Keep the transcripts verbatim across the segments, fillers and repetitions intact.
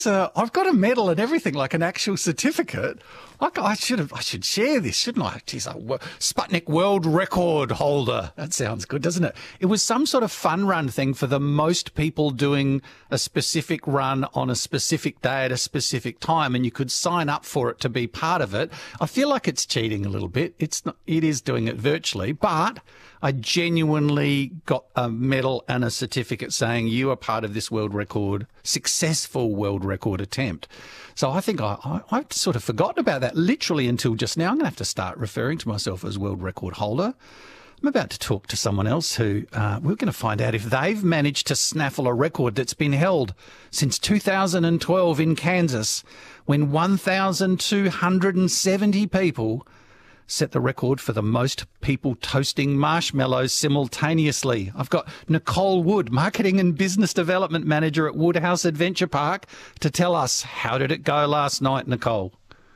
Uh, I've got a medal and everything, like an actual certificate. I, I should have. I should share this, shouldn't I? Geez, a Sputnik world record holder. That sounds good, doesn't it? It was some sort of fun run thing for the most people doing a specific run on a specific day at a specific time, and you could sign up for it to be part of it. I feel like it's cheating a little bit. It's not. It is doing it virtually, but I genuinely got a medal and a certificate saying you are part of this world record, successful world record attempt. So I think I, I, I've sort of forgotten about that literally until just now. I'm going to have to start referring to myself as world record holder. I'm about to talk to someone else who uh, we're going to find out if they've managed to snaffle a record that's been held since two thousand twelve in Kansas, when one thousand two hundred seventy people set the record for the most people toasting marshmallows simultaneously. I've got Nicole Wood, Marketing and Business Development Manager at Woodhouse Adventure Park, to tell us, how did it go last night, Nicole?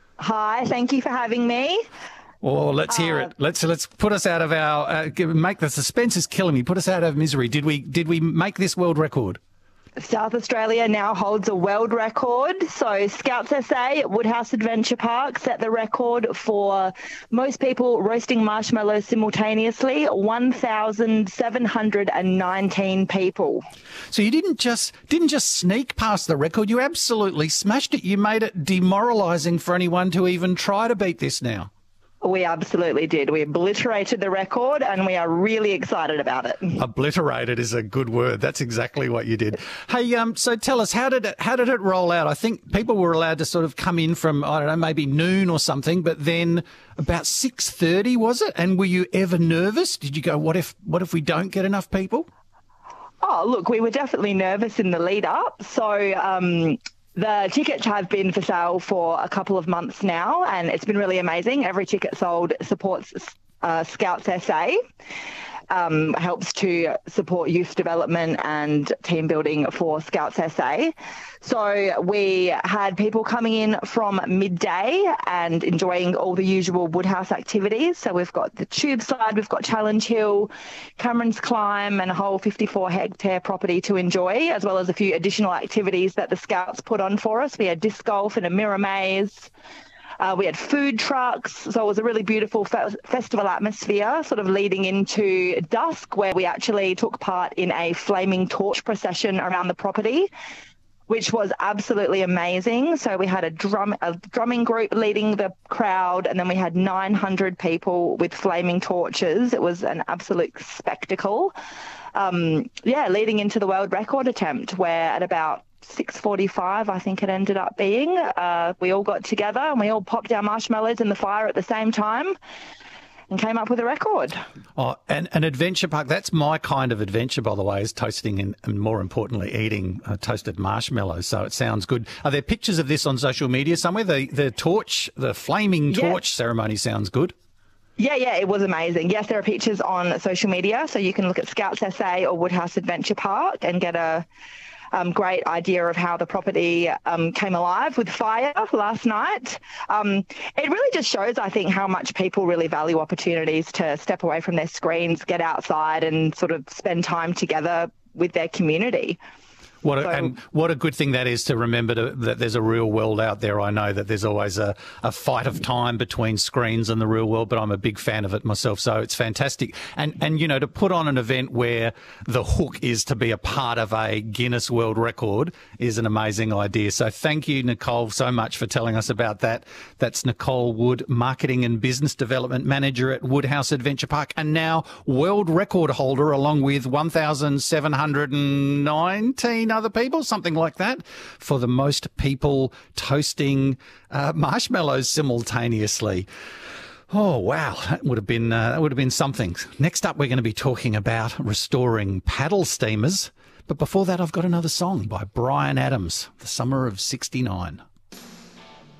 Hi, thank you for having me. Oh, let's hear uh, it. Let's let's put us out of our uh, make the suspense is killing me. Put us out of misery. Did we did we make this world record? South Australia now holds a world record. So Scouts S A at Woodhouse Adventure Park set the record for most people roasting marshmallows simultaneously, one thousand seven hundred nineteen people. So you didn't just didn't just sneak past the record, you absolutely smashed it. You made it demoralising for anyone to even try to beat this now. We absolutely did. We obliterated the record, and we are really excited about it. Obliterated is a good word. That's exactly what you did. Hey, um, so tell us, how did it, how did it roll out? I think people were allowed to sort of come in from, I don't know, maybe noon or something, but then about six thirty, was it? And were you ever nervous? Did you go, what if, what if we don't get enough people? Oh, look, we were definitely nervous in the lead up. So, um, the tickets have been for sale for a couple of months now, and it's been really amazing. Every ticket sold supports uh, Scouts S A, um, helps to support youth development and team building for Scouts S A. So we had people coming in from midday and enjoying all the usual Woodhouse activities. So we've got the tube slide, we've got Challenge Hill, Cameron's Climb, and a whole fifty-four hectare property to enjoy, as well as a few additional activities that the Scouts put on for us. We had disc golf and a mirror maze. Uh, we had food trucks, so it was a really beautiful fe- festival atmosphere, sort of leading into dusk, where we actually took part in a flaming torch procession around the property, which was absolutely amazing. So we had a drum a drumming group leading the crowd, and then we had nine hundred people with flaming torches. It was an absolute spectacle. Um, yeah, leading into the world record attempt, where at about six forty-five, I think it ended up being, uh, we all got together and we all popped our marshmallows in the fire at the same time and came up with a record. Oh, and an adventure park, that's my kind of adventure, by the way, is toasting and, and more importantly, eating uh, toasted marshmallows. So it sounds good. Are there pictures of this on social media somewhere? The, the torch, the flaming torch yeah. ceremony sounds good. Yeah, yeah, it was amazing. Yes, there are pictures on social media, so you can look at Scouts S A or Woodhouse Adventure Park and get a Um, great idea of how the property um, came alive with fire last night. Um, it really just shows, I think, how much people really value opportunities to step away from their screens, get outside and sort of spend time together with their community. What a, so, and what a good thing that is to remember to, that there's a real world out there. I know that there's always a, a fight of time between screens and the real world, but I'm a big fan of it myself, so it's fantastic. And, and you know, to put on an event where the hook is to be a part of a Guinness World Record is an amazing idea. So thank you, Nicole, so much for telling us about that. That's Nicole Wood, Marketing and Business Development Manager at Woodhouse Adventure Park, and now world record holder along with one thousand seven hundred nineteen other people, something like that, for the most people toasting uh, marshmallows simultaneously. Oh, wow. That would have been uh, that would have been something. Next up, we're going to be talking about restoring paddle steamers. But before that, I've got another song by Bryan Adams, The Summer of sixty-nine.